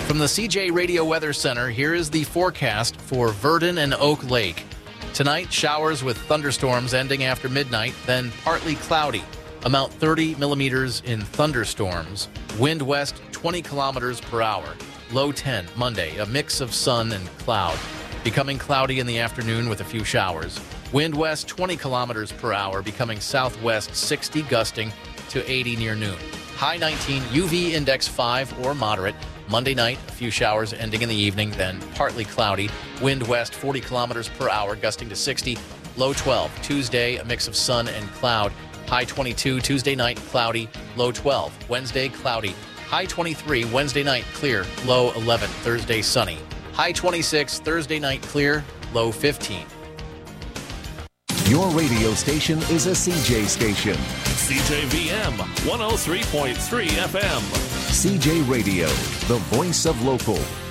From the CJ Radio Weather Center, here is the forecast for Verdon and Oak Lake. Tonight, showers with thunderstorms ending after midnight, then partly cloudy. Amount 30 millimeters in thunderstorms. Wind west 20 kilometers per hour. Low 10 Monday, a mix of sun and cloud. Becoming cloudy in the afternoon with a few showers. Wind west 20 kilometers per hour, becoming southwest 60, gusting to 80 near noon. High 19, UV index 5 or moderate. Monday night, a few showers ending in the evening, then partly cloudy. Wind west 40 kilometers per hour, gusting to 60. Low 12. Tuesday, a mix of sun and cloud. High 22. Tuesday night, cloudy. Low 12. Wednesday, cloudy. High 23. Wednesday night, clear. Low 11. Thursday, sunny. High 26. Thursday night, clear. Low 15. Your radio station is a CJ station. CJVM 103.3 FM. CJ Radio, the voice of local.